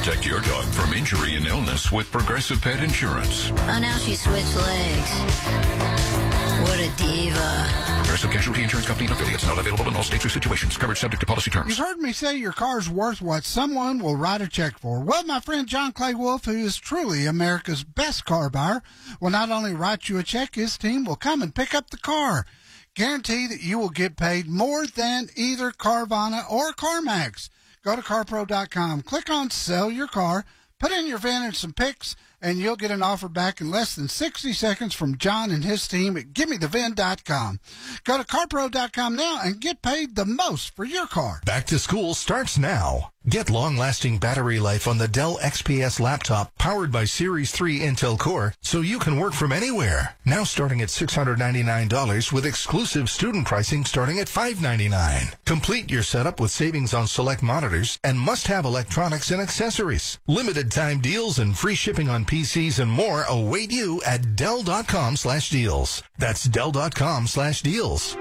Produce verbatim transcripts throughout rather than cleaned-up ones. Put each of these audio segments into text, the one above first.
Protect your dog from injury and illness with Progressive Pet Insurance. Oh, now she switched legs. What a diva. Progressive Casualty Insurance Company and affiliates. Not available in all states or situations. Coverage subject to policy terms. You've heard me say your car's worth what someone will write a check for. Well, my friend John Clay Wolf, who is truly America's best car buyer, will not only write you a check, his team will come and pick up the car. Guarantee that you will get paid more than either Carvana or CarMax. Go to car pro dot com, click on Sell Your Car, put in your V I N and some pics, and you'll get an offer back in less than sixty seconds from John and his team at give me the V I N dot com. Go to car pro dot com now and get paid the most for your car. Back to school starts now. Get long-lasting battery life on the Dell X P S laptop powered by Series three Intel Core so you can work from anywhere. Now starting at six hundred ninety-nine dollars with exclusive student pricing starting at five hundred ninety-nine dollars. Complete your setup with savings on select monitors and must-have electronics and accessories. Limited time deals and free shipping on P Cs and more await you at Dell dot com slash deals. That's Dell dot com slash deals.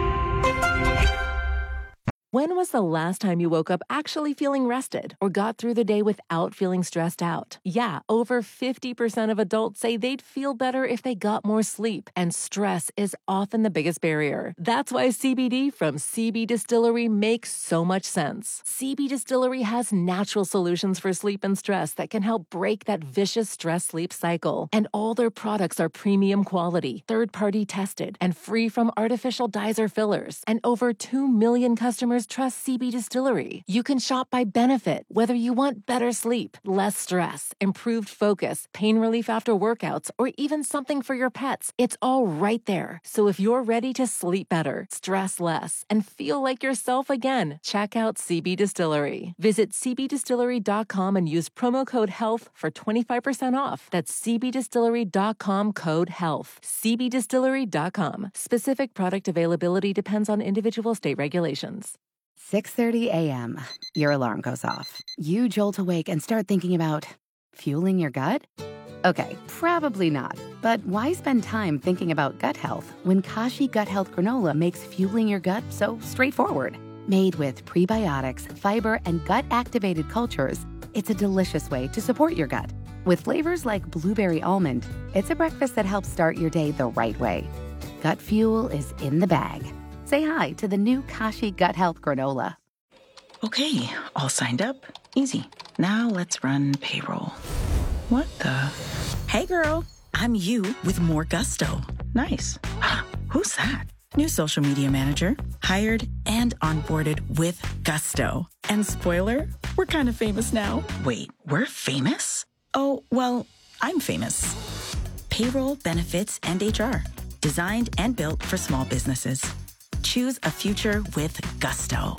When was the last time you woke up actually feeling rested or got through the day without feeling stressed out? Yeah, over fifty percent of adults say they'd feel better if they got more sleep, and stress is often the biggest barrier. That's why C B D from C B Distillery makes so much sense. C B Distillery has natural solutions for sleep and stress that can help break that vicious stress-sleep cycle. And all their products are premium quality, third-party tested, and free from artificial dyes or fillers. And over two million customers trust C B Distillery. You can shop by benefit, whether you want better sleep, less stress, improved focus, pain relief after workouts, or even something for your pets. It's all right there. So if you're ready to sleep better, stress less, and feel like yourself again, check out C B Distillery. Visit c b distillery dot com and use promo code HEALTH for twenty-five percent off. That's c b distillery dot com code HEALTH. c b distillery dot com. Specific product availability depends on individual state regulations. six thirty a.m. Your alarm goes off. You jolt awake and start thinking about fueling your gut? Okay, probably not. But why spend time thinking about gut health when Kashi Gut Health Granola makes fueling your gut so straightforward? Made with prebiotics, fiber, and gut-activated cultures, it's a delicious way to support your gut. With flavors like blueberry almond, it's a breakfast that helps start your day the right way. Gut fuel is in the bag. Say hi to the new Kashi Gut Health Granola. Okay, all signed up. Easy. Now let's run payroll. What the? Hey girl, I'm you with more gusto. Nice. Who's that? New social media manager. Hired and onboarded with gusto. And spoiler, we're kind of famous now. Wait, we're famous? Oh, well, I'm famous. Payroll, benefits, and H R. Designed and built for small businesses. Choose a future with gusto.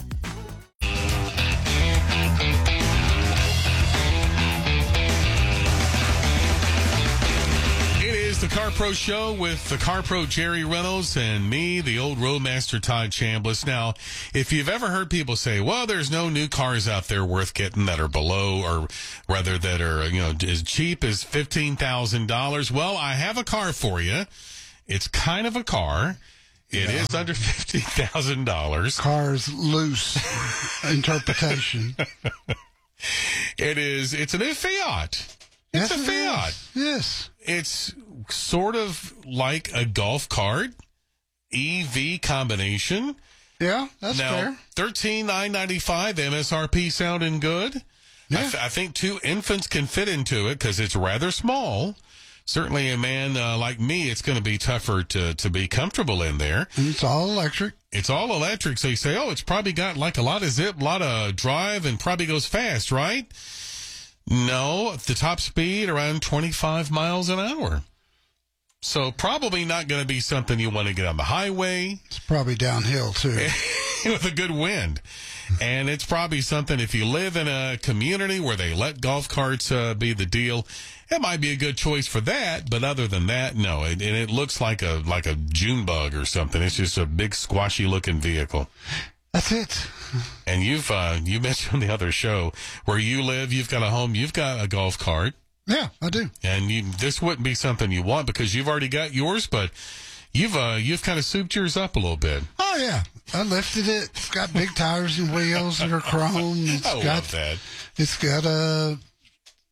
It is the Car Pro Show with the Car Pro Jerry Reynolds and me, the old Roadmaster Todd Chambliss. Now, if you've ever heard people say, well, there's no new cars out there worth getting that are below, or rather that are, you know, as cheap as fifteen thousand dollars, well, I have a car for you. It's kind of a car. It yeah. is under fifty thousand dollars. Car's loose interpretation. It is. It's a new Fiat. It's yes, a Fiat. It yes. It's sort of like a golf cart, E V combination. Yeah, that's now, fair. thirteen thousand nine hundred ninety-five dollars, M S R P sounding good. Yeah. I, th- I think two infants can fit into it because it's rather small. Certainly a man uh, like me, it's going to be tougher to, to be comfortable in there. And it's all electric. It's all electric. So you say, oh, it's probably got like a lot of zip, a lot of drive, and probably goes fast, right? No, the top speed around twenty-five miles an hour. So probably not going to be something you want to get on the highway. It's probably downhill, too. With a good wind. And it's probably something, if you live in a community where they let golf carts uh, be the deal, it might be a good choice for that. But other than that, no. It, and it looks like a like a June bug or something. It's just a big, squashy-looking vehicle. That's it. And you've uh, you mentioned on the other show, where you live, you've got a home, you've got a golf cart. Yeah, I do. And you, this wouldn't be something you want because you've already got yours, but you've uh, you've kind of souped yours up a little bit. Oh, yeah. I lifted it. It's got big tires and wheels that are chrome. It's I got, love that. It's got a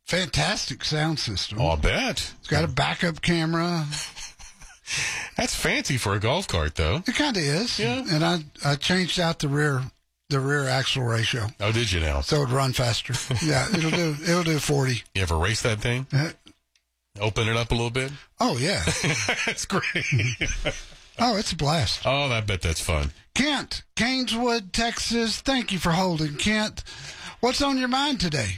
fantastic sound system. Oh, I bet. It's got a backup camera. That's fancy for a golf cart, though. It kind of is. Yeah. And I, I changed out the rear the rear axle ratio. Oh, did you now? So it'd run faster. Yeah, it'll do it'll do forty. You ever race that thing? Uh, Open it up a little bit? Oh, yeah. That's great. Oh, it's a blast. Oh, I bet that's fun. Kent, Gaineswood, Texas. Thank you for holding, Kent. What's on your mind today?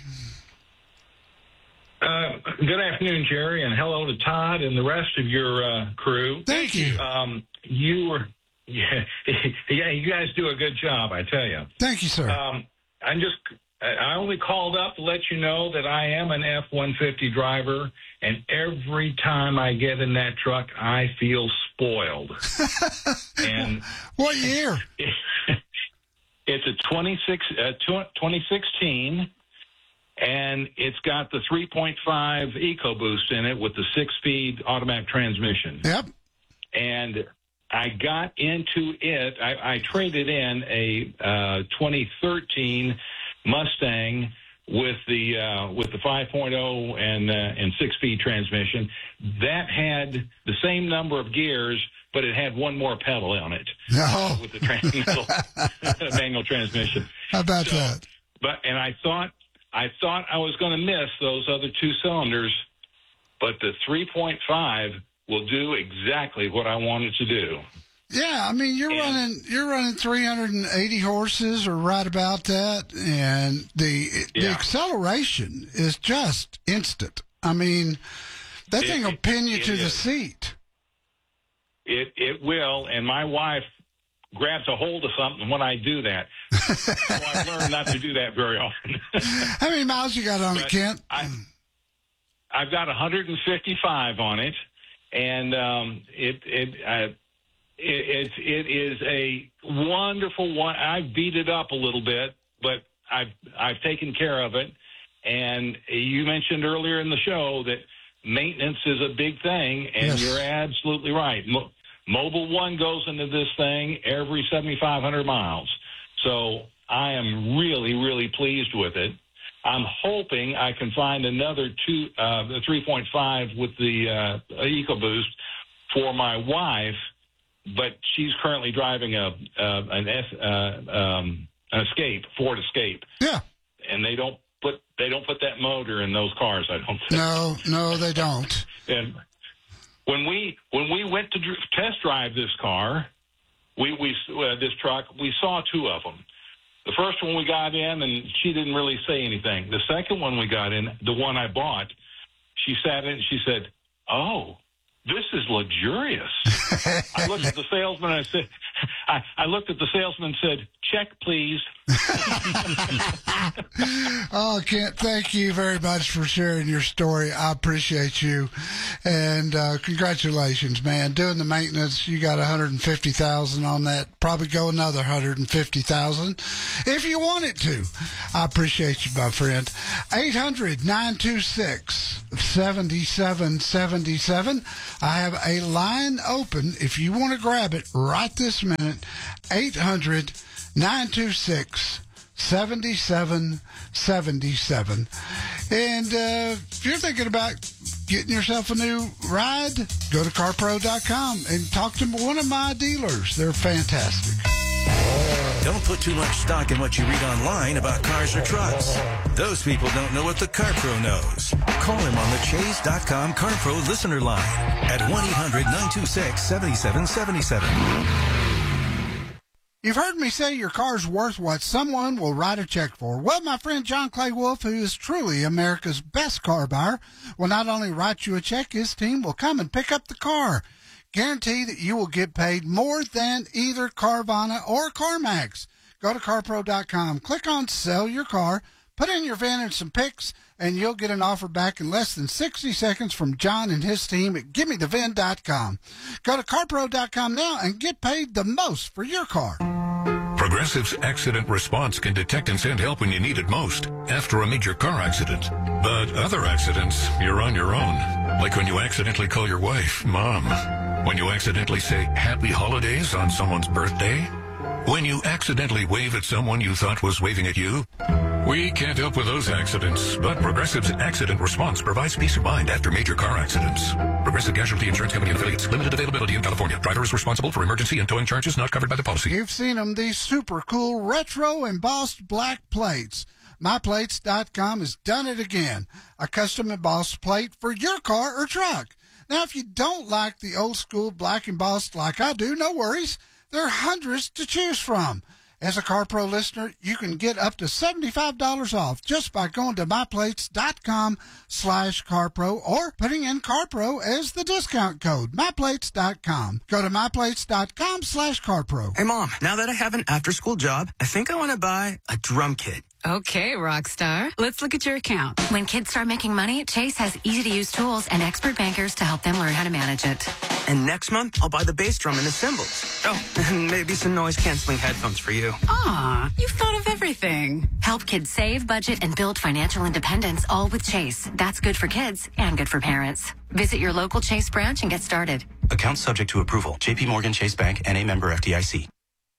Uh, good afternoon, Jerry, and hello to Todd and the rest of your uh, crew. Thank you. Um, you were, yeah, yeah, you guys do a good job, I tell you. Thank you, sir. Um, I'm just, I only called up to let you know that I am an F one fifty driver, and every time I get in that truck, I feel spoiled. And what year? It's a twenty-six, uh, twenty sixteen. And it's got the three point five EcoBoost in it with the six-speed automatic transmission. Yep. And I got into it. I, I traded in a uh, twenty thirteen Mustang with the uh, with the five point oh and uh, and six-speed transmission. That had the same number of gears, but it had one more pedal on it. No. With the trans- manual transmission. How about so, that? But and I thought. I thought I was going to miss those other two cylinders, but the three point five will do exactly what I wanted to do. Yeah, I mean you're and, running you're running three hundred eighty horses or right about that, and the yeah. the acceleration is just instant. I mean that it, thing will pin you it, to it the is. seat. It it will, and my wife grabs a hold of something when I do that. So I've learned not to do that very often. How many miles you got on but it, Kent? I, I've got one hundred fifty-five on it, and um, it it, uh, it it it is a wonderful one. I've beat it up a little bit, but I've I've taken care of it. And you mentioned earlier in the show that maintenance is a big thing, and yes. you're absolutely right. Mo- Mobil One goes into this thing every seventy-five hundred miles. So I am really, really pleased with it. I'm hoping I can find another two, uh, the three point five with the uh, EcoBoost for my wife, but she's currently driving a uh, an, S, uh, um, an Escape, Ford Escape. Yeah, and they don't put they don't put that motor in those cars. I don't think. No, no, they don't. And when we when we went to dr- test drive this car. We we uh, this truck, we saw two of them. The first one we got in, and she didn't really say anything. The second one we got in, the one I bought, she sat in and she said, "Oh, this is luxurious." I looked at the salesman and I said, I, I looked at the salesman and said, "Check, please." Oh, Kent, thank you very much for sharing your story. I appreciate you. And uh, congratulations, man. Doing the maintenance, you got one hundred fifty thousand dollars on that. Probably go another one hundred fifty thousand dollars if you want it to. I appreciate you, my friend. eight hundred, nine two six, seven seven seven seven. I have a line open if you want to grab it right this minute. eight hundred, nine two six, seven seven seven seven. And uh, if you're thinking about getting yourself a new ride, go to car pro dot com and talk to one of my dealers. They're fantastic. Don't put too much stock in what you read online about cars or trucks. Those people don't know what the CarPro knows. Call him on the chase dot com CarPro listener line at one eight hundred, nine two six, seven seven seven seven. You've heard me say your car's worth what someone will write a check for. Well, my friend John Clay Wolf, who is truly America's best car buyer, will not only write you a check, his team will come and pick up the car. Guarantee that you will get paid more than either Carvana or CarMax. Go to car pro dot com, click on Sell Your Car, put in your V I N and some pics, and you'll get an offer back in less than sixty seconds from John and his team at gimme the V I N dot com. Go to car pro dot com now and get paid the most for your car. Progressive's Accident Response can detect and send help when you need it most, after a major car accident. But other accidents, you're on your own. Like when you accidentally call your wife Mom. When you accidentally say Happy Holidays on someone's birthday. When you accidentally wave at someone you thought was waving at you. We can't help with those accidents, but Progressive's Accident Response provides peace of mind after major car accidents. Progressive Casualty Insurance Company and affiliates. Limited availability in California. Driver is responsible for emergency and towing charges not covered by the policy. You've seen them, these super cool retro embossed black plates. my plates dot com has done it again. A custom embossed plate for your car or truck. Now, if you don't like the old school black embossed like I do, no worries. There are hundreds to choose from. As a CarPro listener, you can get up to seventy-five dollars off just by going to my plates dot com slash CarPro or putting in CarPro as the discount code. my plates dot com. Go to my plates dot com slash CarPro. Hey, Mom, now that I have an after-school job, I think I want to buy a drum kit. Okay, Rockstar. Let's look at your account. When kids start making money, Chase has easy-to-use tools and expert bankers to help them learn how to manage it. And next month, I'll buy the bass drum and the cymbals. Oh, and maybe some noise-canceling headphones for you. Aw, you've thought of everything. Help kids save, budget, and build financial independence, all with Chase. That's good for kids and good for parents. Visit your local Chase branch and get started. Account subject to approval. J P Morgan Chase Bank, N A member F D I C.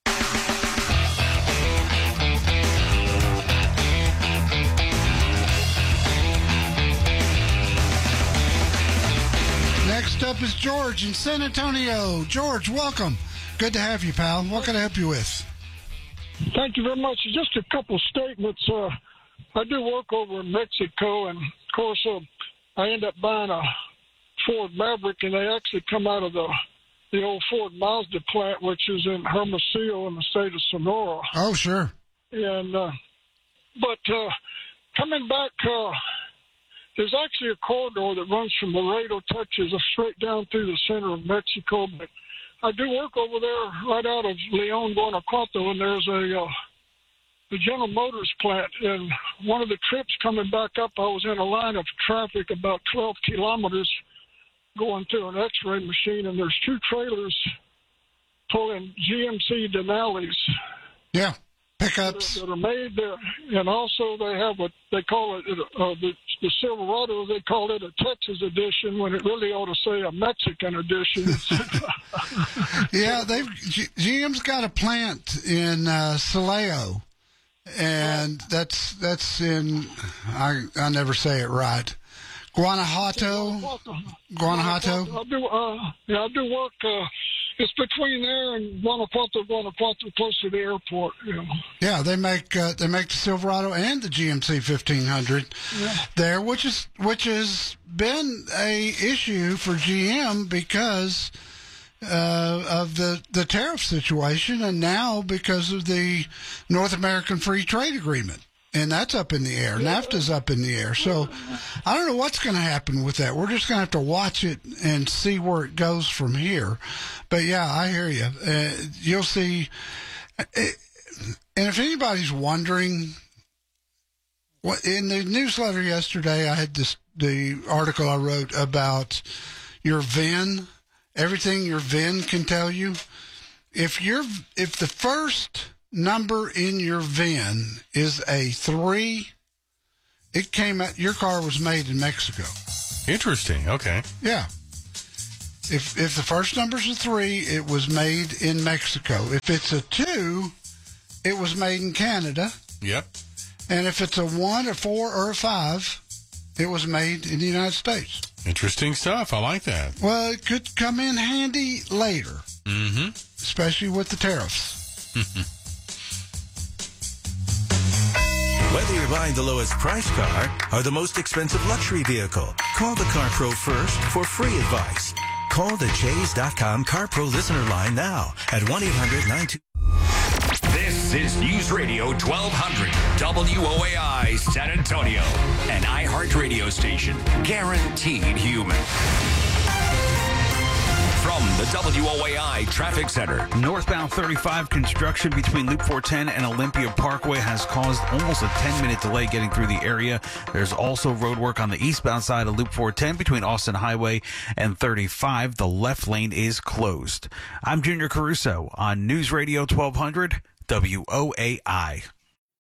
Next up is George in San Antonio. George, welcome. Good to have you, pal. What can I help you with? Thank you very much. Just a couple statements. Uh, I do work over in Mexico, and, of course, uh, I end up buying a Ford Maverick, and they actually come out of the the old Ford Mazda plant, which is in Hermosillo in the state of Sonora. Oh, sure. And uh, But uh, coming back... Uh, There's actually a corridor that runs from Laredo, Texas, straight down through the center of Mexico. But I do work over there right out of Leon, Guanajuato, and there's a uh, the General Motors plant. And one of the trips coming back up, I was in a line of traffic about twelve kilometers going through an X-ray machine, and there's two trailers pulling G M C Denali's. Yeah. Pickups that are made there, and also they have what they call it uh, the, the Silverado. They call it a Texas edition when it really ought to say a Mexican edition. Yeah, they've G- GM's got a plant in uh, Silao, and that's that's in I I never say it right. Guanajuato. Guanajuato. I do. Uh, yeah, I do work. Uh, It's between there and Guanajuato, Guanajuato, close to the airport. You know. Yeah, they make uh, they make the Silverado and the G M C fifteen hundred yeah. there, which is which has been a issue for G M because uh, of the the tariff situation, and now because of the North American Free Trade Agreement. And that's up in the air. NAFTA's up in the air. So I don't know what's going to happen with that. We're just going to have to watch it and see where it goes from here. But, yeah, I hear you. Uh, you'll see. And if anybody's wondering, what in the newsletter yesterday, I had this the article I wrote about your V I N, everything your V I N can tell you. If you're, if the first number in your V I N is a three, it came out, your car was made in Mexico. Interesting. Okay. Yeah. If if the first number's a three, it was made in Mexico. If it's a two, it was made in Canada. Yep. And if it's a one, a four, or a five, it was made in the United States. Interesting stuff. I like that. Well, it could come in handy later. Mm-hmm. Especially with the tariffs. Whether you're buying the lowest price car or the most expensive luxury vehicle, call the CarPro first for free advice. Call the Chase dot com CarPro listener line now at one eight hundred nine two. This is News Radio twelve hundred W O A I San Antonio, an iHeartRadio station guaranteed human. From the W O A I Traffic Center. Northbound thirty-five construction between Loop four ten and Olympia Parkway has caused almost a ten-minute delay getting through the area. There's also road work on the eastbound side of Loop four ten between Austin Highway and thirty-five. The left lane is closed. I'm Junior Caruso on News Radio twelve hundred W O A I.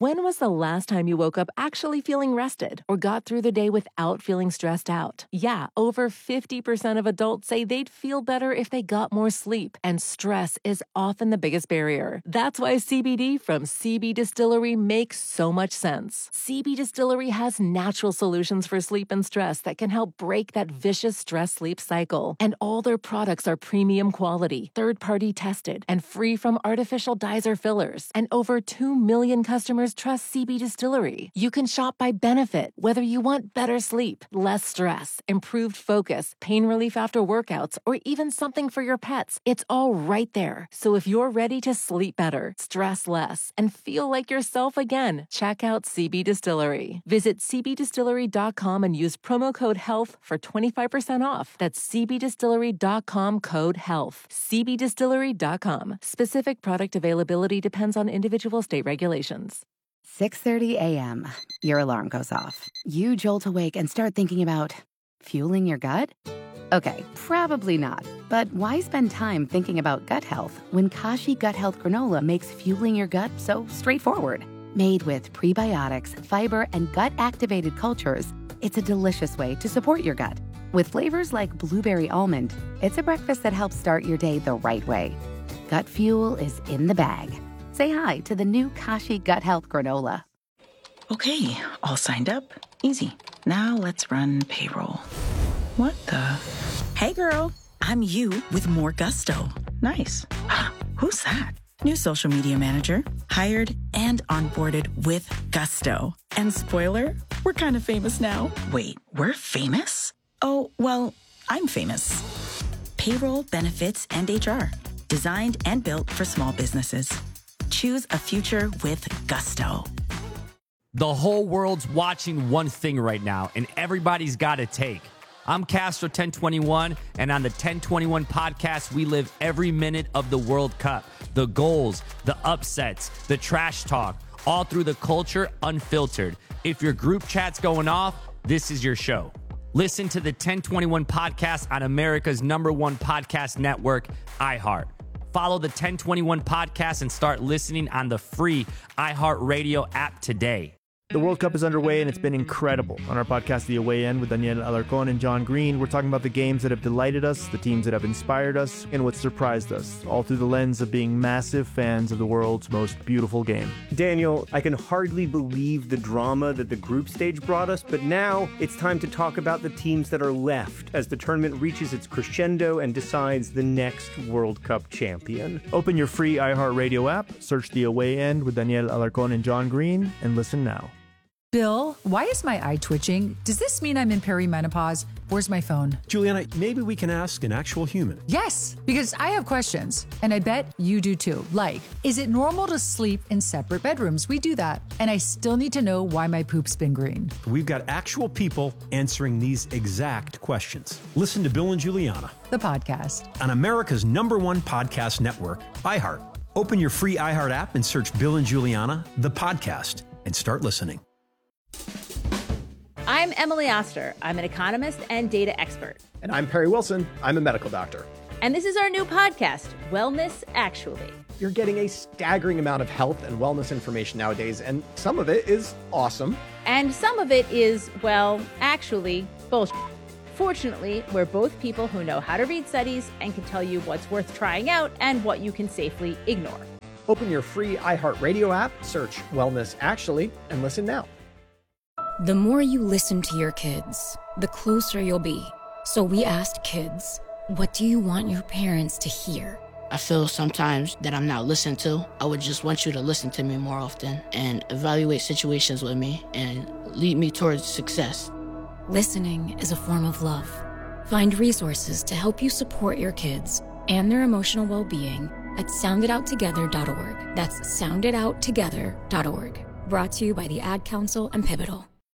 When was the last time you woke up actually feeling rested or got through the day without feeling stressed out? Yeah, over fifty percent of adults say they'd feel better if they got more sleep, and stress is often the biggest barrier. That's why C B D from C B Distillery makes so much sense. C B Distillery has natural solutions for sleep and stress that can help break that vicious stress-sleep cycle. And all their products are premium quality, third-party tested, and free from artificial dyes or fillers. And over two million customers trust C B Distillery. You can shop by benefit, whether you want better sleep, less stress, improved focus, pain relief after workouts, or even something for your pets. It's all right there. So if you're ready to sleep better, stress less, and feel like yourself again, check out C B Distillery. Visit c b distillery dot com and use promo code HEALTH for twenty-five percent off. That's c b distillery dot com code HEALTH. c b distillery dot com. Specific product availability depends on individual state regulations. six thirty a.m. Your alarm goes off. You jolt awake and start thinking about fueling your gut? Okay, probably not. But why spend time thinking about gut health when Kashi Gut Health Granola makes fueling your gut so straightforward? Made with prebiotics, fiber, and gut-activated cultures, it's a delicious way to support your gut. With flavors like blueberry almond, it's a breakfast that helps start your day the right way. Gut fuel is in the bag. Say hi to the new Kashi Gut Health Granola. Okay, all signed up. Easy. Now let's run payroll. What the? Hey girl, I'm you with more gusto. Nice. Who's that? New social media manager, hired and onboarded with gusto. And spoiler, we're kind of famous now. Wait, we're famous? Oh, well, I'm famous. Payroll, benefits, and H R. Designed and built for small businesses. Choose a future with gusto. The whole world's watching one thing right now, and everybody's got a take. I'm Castro ten twenty-one, and on the ten twenty-one podcast, we live every minute of the World Cup. The goals, the upsets, the trash talk, all through the culture unfiltered. If your group chat's going off, this is your show. Listen to the ten twenty-one podcast on America's number one podcast network, iHeart. Follow the ten twenty-one podcast and start listening on the free iHeartRadio app today. The World Cup is underway, and it's been incredible. On our podcast, The Away End, with Daniel Alarcón and John Green, we're talking about the games that have delighted us, the teams that have inspired us, and what surprised us, all through the lens of being massive fans of the world's most beautiful game. Daniel, I can hardly believe the drama that the group stage brought us, but now it's time to talk about the teams that are left as the tournament reaches its crescendo and decides the next World Cup champion. Open your free iHeartRadio app, search The Away End with Daniel Alarcón and John Green, and listen now. Bill, why is my eye twitching? Does this mean I'm in perimenopause? Where's my phone? Juliana, maybe we can ask an actual human. Yes, because I have questions, and I bet you do too. Like, is it normal to sleep in separate bedrooms? We do that. And I still need to know why my poop's been green. We've got actual people answering these exact questions. Listen to Bill and Juliana, the podcast, on America's number one podcast network, iHeart. Open your free iHeart app and search Bill and Juliana, the podcast, and start listening. I'm Emily Oster. I'm an economist and data expert. And I'm Perry Wilson. I'm a medical doctor. And this is our new podcast, Wellness Actually. You're getting a staggering amount of health and wellness information nowadays, and some of it is awesome. And some of it is, well, actually, bullshit. Fortunately, we're both people who know how to read studies and can tell you what's worth trying out and what you can safely ignore. Open your free iHeartRadio app, search Wellness Actually, and listen now. The more you listen to your kids, the closer you'll be. So we asked kids, what do you want your parents to hear? I feel sometimes that I'm not listened to. I would just want you to listen to me more often and evaluate situations with me and lead me towards success. Listening is a form of love. Find resources to help you support your kids and their emotional well-being at sound it out together dot org. That's sound it out together dot org. Brought to you by the Ad Council and Pivotal.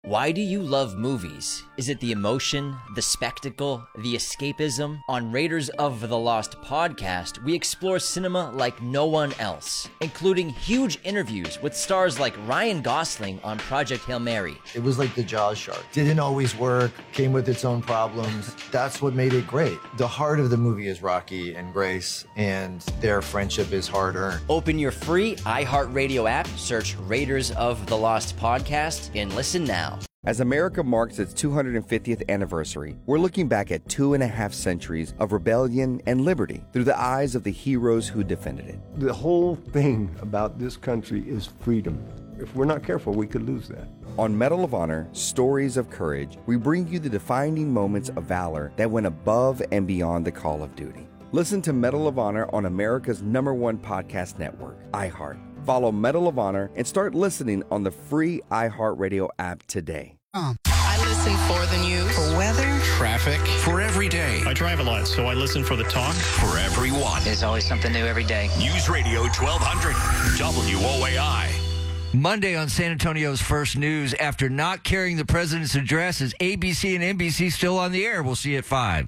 Why do you love movies? Is it the emotion, the spectacle, the escapism? On Raiders of the Lost podcast, we explore cinema like no one else, including huge interviews with stars like Ryan Gosling on Project Hail Mary. It was like the Jaws shark. Didn't always work, came with its own problems. That's what made it great. The heart of the movie is Rocky and Grace, and their friendship is hard-earned. Open your free iHeartRadio app, search Raiders of the Lost podcast, and listen now. As America marks its two hundred fiftieth anniversary, we're looking back at two and a half centuries of rebellion and liberty through the eyes of the heroes who defended it. The whole thing about this country is freedom. If we're not careful, we could lose that. On Medal of Honor, Stories of Courage, we bring you the defining moments of valor that went above and beyond the call of duty. Listen to Medal of Honor on America's number one podcast network, iHeart. Follow Medal of Honor and start listening on the free iHeartRadio app today. I listen for the news, for weather, traffic, for every day. I drive a lot, so I listen for the talk. For everyone. There's always something new every day. News Radio twelve hundred, W O A I. Monday on San Antonio's First News, after not carrying the president's address, is A B C and N B C still on the air? We'll see you at five.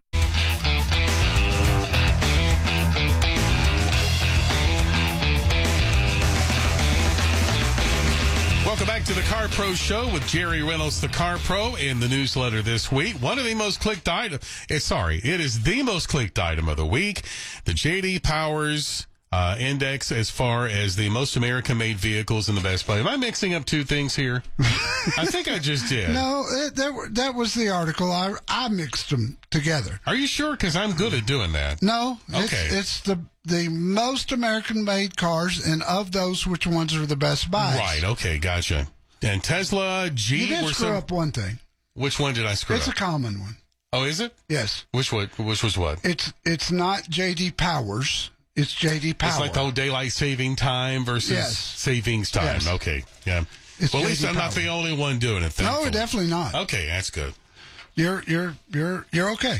Welcome back to the Car Pro Show with Jerry Reynolds, the Car Pro, in the newsletter this week. One of the most clicked item, eh, sorry, it is the most clicked item of the week. The J D Powers uh, index as far as the most American-made vehicles in the best buy. Am I mixing up two things here? I think I just did. No, it, that, were- that was the article. I, I mixed them together. Are you sure? Because I'm good at doing that. No, it's, Okay. it's the the most American-made cars, and of those, which ones are the best buys? Right, okay, gotcha. And Tesla, Jeep, You did were screw some... up one thing. Which one did I screw It's up? a common one. Oh, is it? Yes. Which one? Which was what? It's it's not J D Powers. It's J D Power. It's like the whole daylight saving time versus Yes. savings time. Yes. Okay, yeah. It's well, at J least D I'm not Power. the only one doing it. No, thankfully. definitely not. Okay, that's good. You're you're you're you're okay.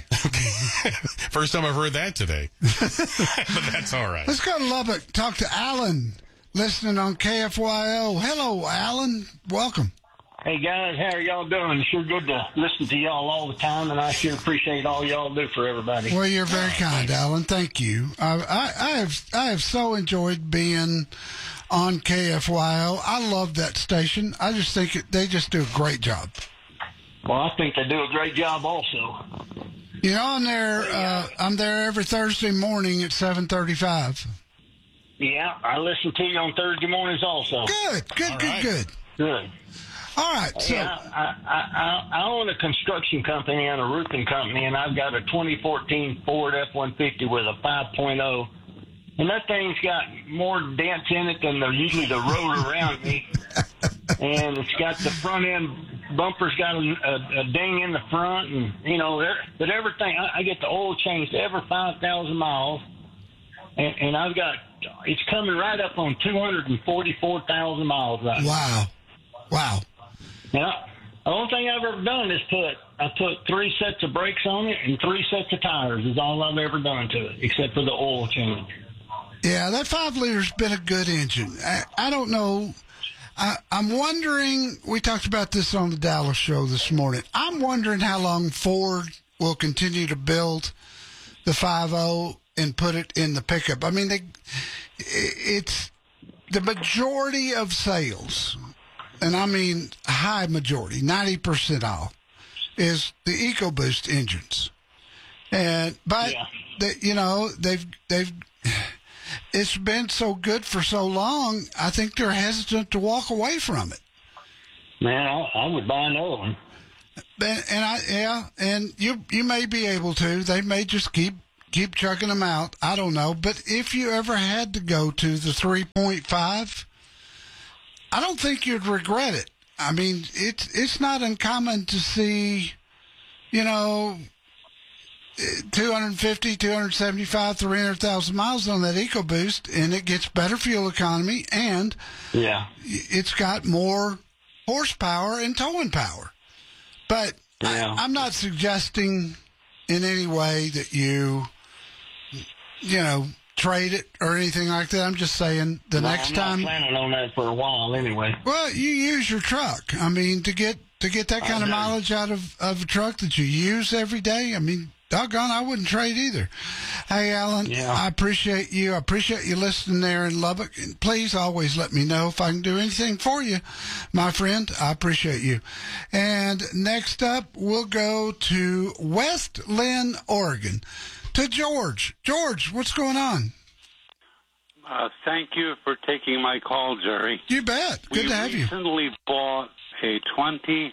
First time I've heard that today. But that's all right. Let's go to Lubbock. Talk to Alan, listening on K F Y O. Hello, Alan. Welcome. Hey guys, how are y'all doing? It's sure good to listen to y'all all the time, and I sure appreciate all y'all do for everybody. Well, you're very kind, Alan. Thank you. I, I, I have I have so enjoyed being on K F Y O. I love that station. I just think it, they just do a great job. Well, I think they do a great job also. You know, I'm there. Uh, I'm there every Thursday morning at seven thirty-five. Yeah, I listen to you on Thursday mornings also. Good, good, All good, right. good. Good. All right, so Yeah, I, I, I, I own a construction company and a roofing company, and I've got a twenty fourteen Ford F one fifty with a five point oh, and that thing's got more dents in it than the, usually the road around me. And it's got the front end bumper's got a, a, a ding in the front, and you know, there- but everything I, I get the oil changed every five thousand miles, and, and I've got it's coming right up on two hundred and forty-four thousand miles right now. wow, wow. Yeah. The only thing I've ever done is put I put three sets of brakes on it and three sets of tires is all I've ever done to it, except for the oil change. Yeah, that five liter's been a good engine. I, I don't know. I, I'm wondering. We talked about this on the Dallas show this morning. I'm wondering how long Ford will continue to build the five oh and put it in the pickup. I mean, they, it's the majority of sales, and I mean high majority, ninety percent off, is the EcoBoost engines. And but Yeah. they, you know, they've they've it's been so good for so long. I think they're hesitant to walk away from it. Man, I, I would buy another one. And, and I yeah, and you you may be able to. They may just keep keep chucking them out. I don't know. But if you ever had to go to the three point five, I don't think you'd regret it. I mean, it's it's not uncommon to see, you know, two fifty, two seventy-five, three hundred thousand miles on that EcoBoost, and it gets better fuel economy, and Yeah. it's got more horsepower and towing power. But Yeah. I, I'm not suggesting in any way that you, you know, trade it or anything like that. I'm just saying the Well, next I'm time. not planning on that for a while anyway. Well, you use your truck. I mean, to get to get that kind of mileage out of, of a truck that you use every day. I mean, doggone, I wouldn't trade either. Hey, Alan, yeah. I appreciate you. I appreciate you listening there in Lubbock. And please always let me know if I can do anything for you, my friend. I appreciate you. And next up, we'll go to West Lynn, Oregon, to George. George, what's going on? Uh, thank you for taking my call, Jerry. You bet. Good we to have you. We recently bought a twenty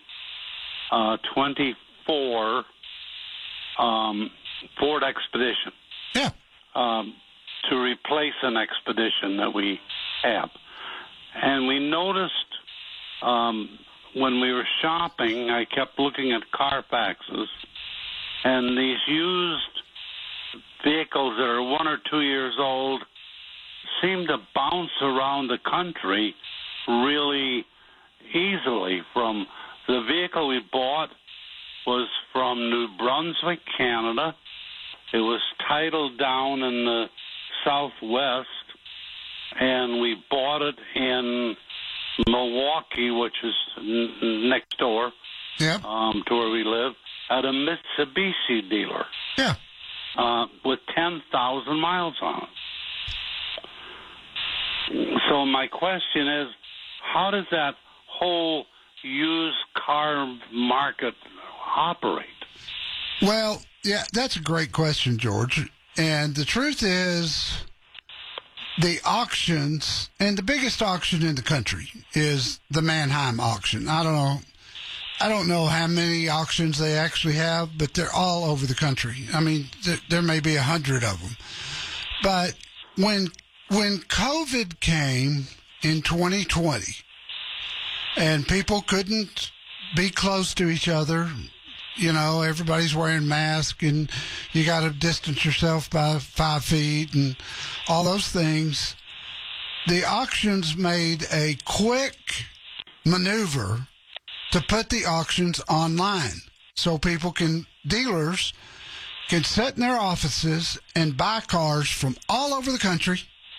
twenty-four um, Ford Expedition. Yeah. Um, to replace an Expedition that we have. And we noticed um, when we were shopping, I kept looking at Carfaxes, and these used vehicles that are one or two years old seem to bounce around the country really easily. From the vehicle we bought was from New Brunswick, Canada. It was titled down in the Southwest, and we bought it in Milwaukee, which is n- next door yep. um, to where we live, at a Mitsubishi dealer. Yeah. Uh, with ten thousand miles on it. So my question is, how does that whole used car market operate? Well, yeah, that's a great question, George. And the truth is, the auctions, and the biggest auction in the country is the Manheim auction. I don't know. I don't know how many auctions they actually have, but they're all over the country. I mean, th- there may be a hundred of them. But when when COVID came in twenty twenty, and people couldn't be close to each other, you know, everybody's wearing masks, and you got to distance yourself by five feet, and all those things, the auctions made a quick maneuver to put the auctions online so people can, dealers can sit in their offices and buy cars from all over the country.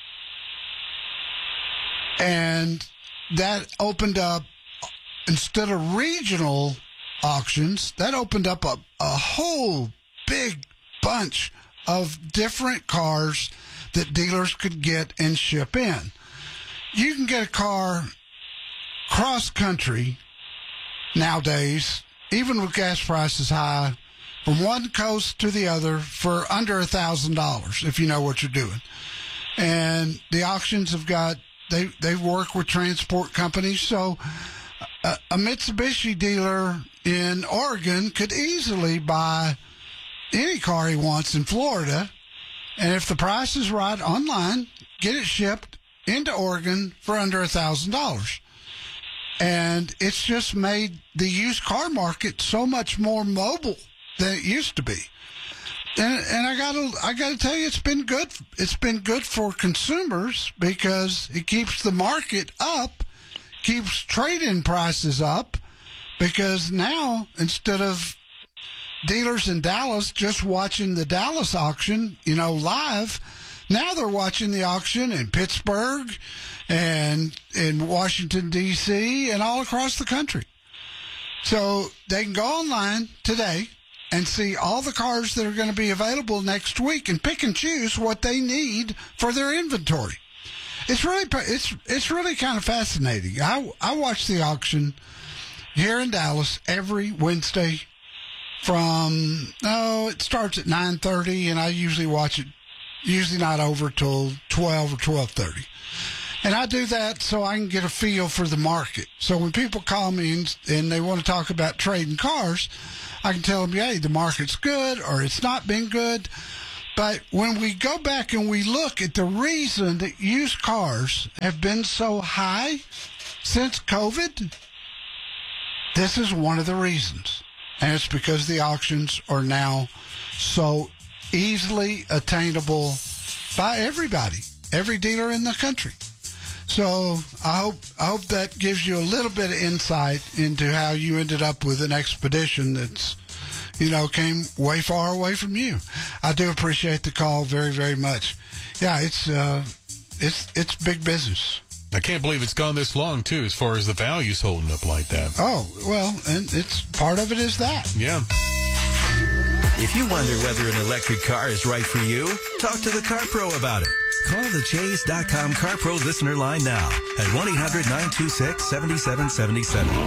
And that opened up, instead of regional auctions, that opened up a, a whole big bunch of different cars that dealers could get and ship in. You can get a car cross country nowadays, even with gas prices high, from one coast to the other for under a thousand dollars, if you know what you're doing. And the auctions have got, they they work with transport companies, so a, a Mitsubishi dealer in Oregon could easily buy any car he wants in Florida, and if the price is right online, get it shipped into Oregon for under a thousand dollars. And it's just made the used car market so much more mobile than it used to be. And, and I gotta, I gotta tell you, it's been good. It's been good for consumers because it keeps the market up, keeps trade-in prices up. Because now, instead of dealers in Dallas just watching the Dallas auction, you know, live, now they're watching the auction in Pittsburgh and in Washington, D C, and all across the country. So they can go online today and see all the cars that are going to be available next week and pick and choose what they need for their inventory. It's really, it's it's really kind of fascinating. I, I watch the auction here in Dallas every Wednesday from, oh, it starts at nine thirty, and I usually watch it, usually not over till twelve or twelve thirty. And I do that so I can get a feel for the market. So when people call me and, and they want to talk about trading cars, I can tell them, hey, the market's good or it's not been good. But when we go back and we look at the reason that used cars have been so high since COVID, this is one of the reasons. And it's because the auctions are now so easily attainable by everybody, every dealer in the country. So I hope I hope that gives you a little bit of insight into how you ended up with an Expedition that's, you know, came way far away from you. I do appreciate the call very, very much. Yeah, it's uh, it's it's big business. I can't believe it's gone this long, too, as far as the values holding up like that. Oh, well, and it's part of it is that. Yeah. If you wonder whether an electric car is right for you, talk to the Car Pro about it. Call the Chase dot com Car Pro listener line now at one eight hundred nine two six seven seven seven seven.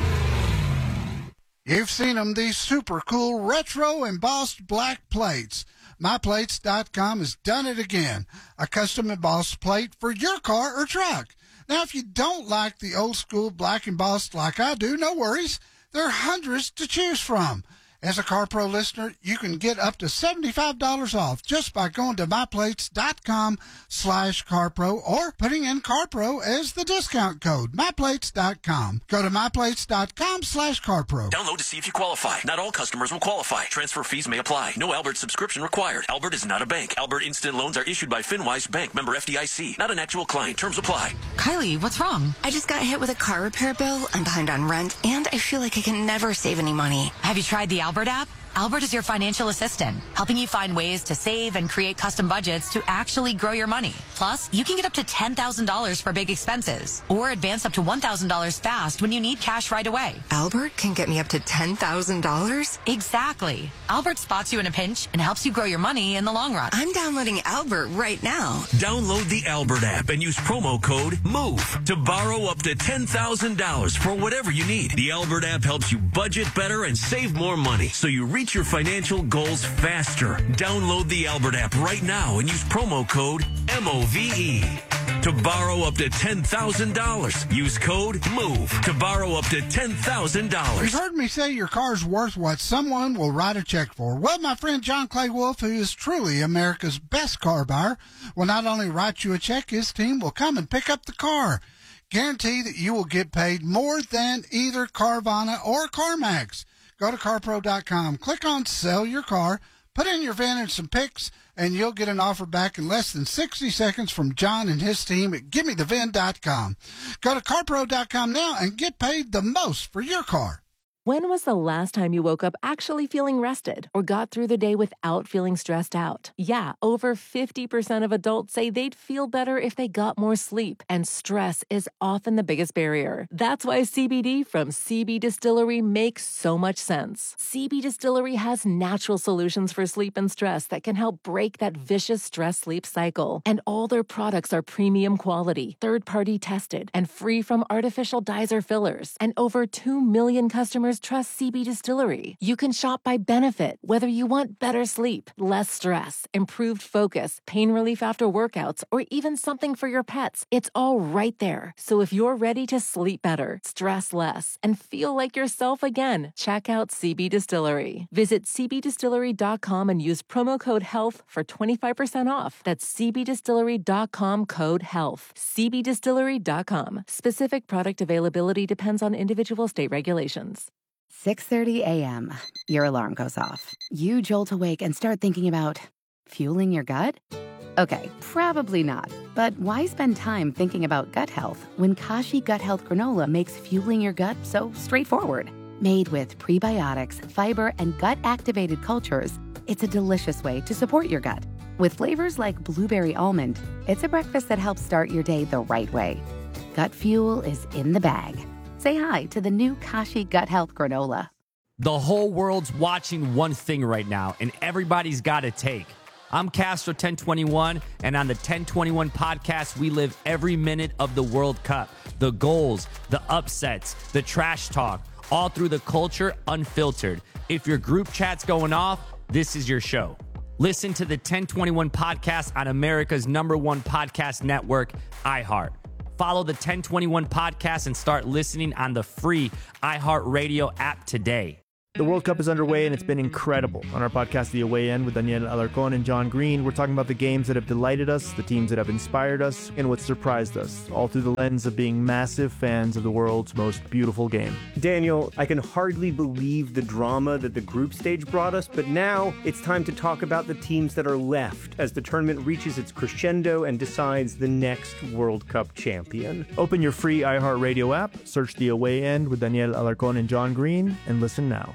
You've seen them, these super cool retro embossed black plates. my plates dot com has done it again. A custom embossed plate for your car or truck. Now, if you don't like the old school black embossed like I do, no worries. There are hundreds to choose from. As a CarPro listener, you can get up to seventy-five dollars off just by going to my plates dot com slash CarPro or putting in CarPro as the discount code, my plates dot com. Go to my plates dot com slash CarPro. Download to see if you qualify. Not all customers will qualify. Transfer fees may apply. No Albert subscription required. Albert is not a bank. Albert Instant Loans are issued by FinWise Bank, member F D I C. Not an actual client. Terms apply. Kylie, what's wrong? I just got hit with a car repair bill. I'm behind on rent, and I feel like I can never save any money. Have you tried the Albert app? Albert is your financial assistant, helping you find ways to save and create custom budgets to actually grow your money. Plus, you can get up to ten thousand dollars for big expenses or advance up to one thousand dollars fast when you need cash right away. Albert can get me up to ten thousand dollars? Exactly. Albert spots you in a pinch and helps you grow your money in the long run. I'm downloading Albert right now. Download the Albert app and use promo code MOVE to borrow up to ten thousand dollars for whatever you need. The Albert app helps you budget better and save more money so you reach your financial goals faster. Download the Albert app right now and use promo code M O V E to borrow up to ten thousand dollars. Use code MOVE to borrow up to ten thousand dollars. You've heard me say your car's worth what someone will write a check for. Well, my friend John Clay Wolf, who is truly America's best car buyer, will not only write you a check, his team will come and pick up the car. Guarantee that you will get paid more than either Carvana or CarMax. Go to car pro dot com, click on Sell Your Car, put in your V I N and some pics, and you'll get an offer back in less than sixty seconds from John and his team at give me the V I N dot com. Go to car pro dot com now and get paid the most for your car. When was the last time you woke up actually feeling rested or got through the day without feeling stressed out? Yeah, over fifty percent of adults say they'd feel better if they got more sleep, and stress is often the biggest barrier. That's why C B D from C B Distillery makes so much sense. C B Distillery has natural solutions for sleep and stress that can help break that vicious stress-sleep cycle. And all their products are premium quality, third-party tested, and free from artificial dyes or fillers. And over two million customers trust C B Distillery. You can shop by benefit, whether you want better sleep, less stress, improved focus, pain relief after workouts, or even something for your pets. It's all right there. So if you're ready to sleep better, stress less, and feel like yourself again, check out C B Distillery. Visit c b distillery dot com and use promo code HEALTH for twenty-five percent off. That's c b distillery dot com code HEALTH. c b distillery dot com. Specific product availability depends on individual state regulations. six thirty a.m. Your alarm goes off. You jolt awake and start thinking about fueling your gut? Okay, probably not. But why spend time thinking about gut health when Kashi Gut Health Granola makes fueling your gut so straightforward? Made with prebiotics, fiber, and gut-activated cultures, it's a delicious way to support your gut. With flavors like blueberry almond, it's a breakfast that helps start your day the right way. Gut fuel is in the bag. Say hi to the new Kashi Gut Health Granola. The whole world's watching one thing right now, and everybody's got a take. I'm Castro ten twenty-one, and on the ten twenty-one podcast, we live every minute of the World Cup. The goals, the upsets, the trash talk, all through the culture, unfiltered. If your group chat's going off, this is your show. Listen to the ten twenty-one podcast on America's number one podcast network, iHeart. Follow the ten twenty-one podcast and start listening on the free iHeartRadio app today. The World Cup is underway, and it's been incredible. On our podcast, The Away End, with Daniel Alarcon and John Green, we're talking about the games that have delighted us, the teams that have inspired us, and what surprised us, all through the lens of being massive fans of the world's most beautiful game. Daniel, I can hardly believe the drama that the group stage brought us, but now it's time to talk about the teams that are left as the tournament reaches its crescendo and decides the next World Cup champion. Open your free iHeartRadio app, search The Away End with Daniel Alarcon and John Green, and listen now.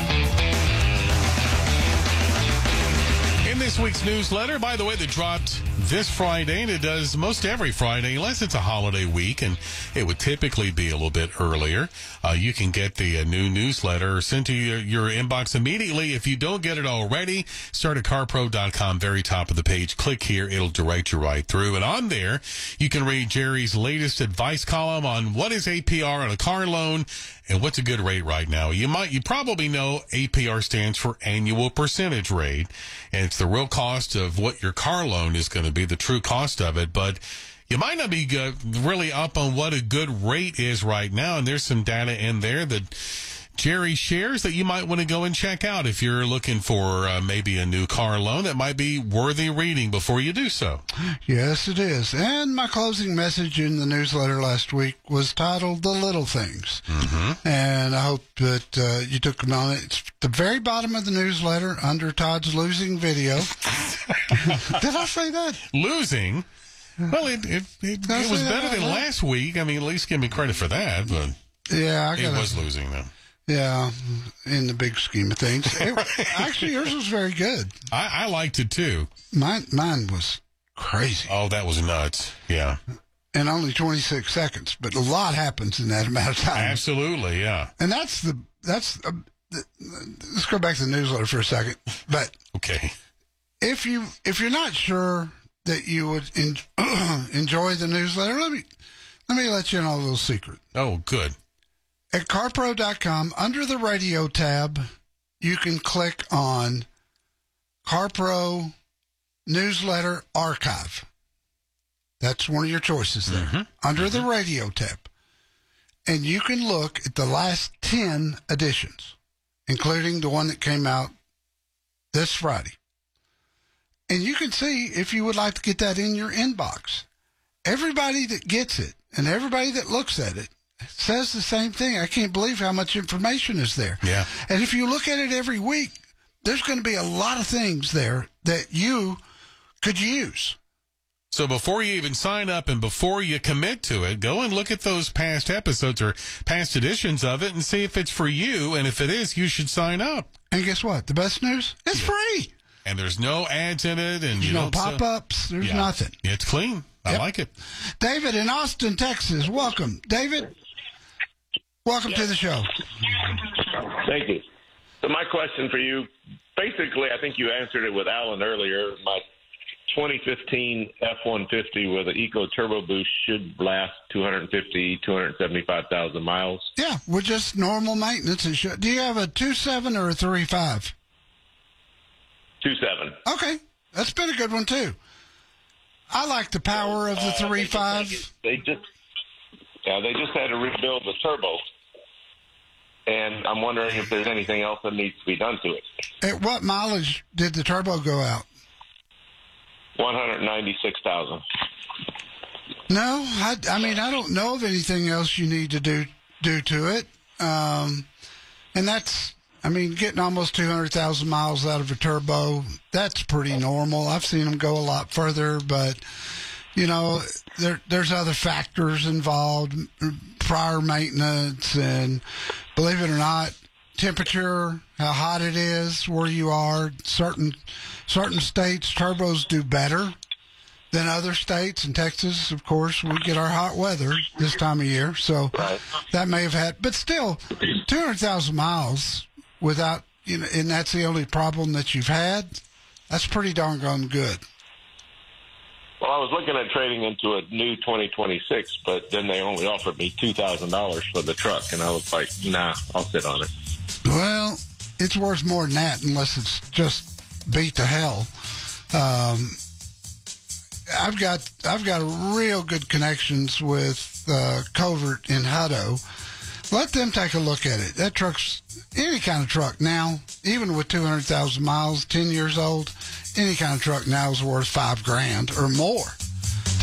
In this week's newsletter, by the way, that dropped this Friday, and it does most every Friday, unless it's a holiday week, and it would typically be a little bit earlier. Uh, you can get the uh, new newsletter sent to your, your inbox immediately. If you don't get it already, start at car pro dot com, very top of the page. Click here. It'll direct you right through. And on there, you can read Jerry's latest advice column on what is A P R on a car loan and what's a good rate right now. You might, you probably know A P R stands for annual percentage rate, and it's the real cost of what your car loan is going to be, the true cost of it. But you might not be uh, really up on what a good rate is right now, and there's some data in there that Jerry shares that you might want to go and check out if you're looking for uh, maybe a new car loan that might be worthy reading before you do so. Yes, it is. And my closing message in the newsletter last week was titled The Little Things. Mm-hmm. And I hope that uh, you took a moment. It's the very bottom of the newsletter under Todd's losing video. Did I say that? Losing? Well, it, it, it, it was better than last week. I mean, at least give me credit for that. But yeah, I gotta, it was losing, though. Yeah, in the big scheme of things. It, actually, yours was very good. I, I liked it, too. Mine mine was crazy. Oh, that was nuts. Yeah. And only twenty-six seconds, but a lot happens in that amount of time. Absolutely, yeah. And that's the, that's, uh, the, let's go back to the newsletter for a second. But okay. If, you, if you're not sure that you would en- enjoy the newsletter, let me, let me let you in on a little secret. Oh, good. At car pro dot com, under the radio tab, you can click on CarPro Newsletter Archive. That's one of your choices there. Mm-hmm. Under mm-hmm. the radio tab. And you can look at the last ten editions, including the one that came out this Friday. And you can see if you would like to get that in your inbox. Everybody that gets it and everybody that looks at it says the same thing. I can't believe how much information is there. Yeah. And if you look at it every week, there's going to be a lot of things there that you could use. So before you even sign up and before you commit to it, go and look at those past episodes or past editions of it and see if it's for you. And if it is, you should sign up. And guess what? The best news? It's yeah. free. And there's no ads in it. And there's you no don't pop-ups. There's yeah. nothing. It's clean. I yep. like it. David in Austin, Texas. Welcome. David, welcome to the show. Thank you. So my question for you, basically, I think you answered it with Alan earlier. My twenty fifteen F one fifty with an Eco Turbo Boost should last two hundred fifty, two hundred seventy-five thousand miles. Yeah, with just normal maintenance. It should. Do you have a two point seven or a three point five? two point seven. Okay. That's been a good one, too. I like the power of the uh, three point five. They just, yeah, they just had to rebuild the turbo. And I'm wondering if there's anything else that needs to be done to it. At what mileage did the turbo go out? one hundred ninety-six thousand. No, I, I mean, I don't know of anything else you need to do do to it. Um, and that's, I mean, getting almost two hundred thousand miles out of a turbo, that's pretty normal. I've seen them go a lot further, but, you know, there, there's other factors involved, prior maintenance, and believe it or not, temperature, how hot it is, where you are. Certain certain states, turbos do better than other states. In Texas, of course, we get our hot weather this time of year, so that may have had, but still, two hundred thousand miles without, you know, and that's the only problem that you've had, that's pretty darn gone good. Well, I was looking at trading into a new twenty twenty-six, but then they only offered me two thousand dollars for the truck, and I was like, nah, I'll sit on it. Well, it's worth more than that unless it's just beat to hell. Um, I've got I've got real good connections with uh, Covert in Hutto. Let them take a look at it. That truck's any kind of truck now, even with two hundred thousand miles, ten years old, any kind of truck now is worth five grand or more.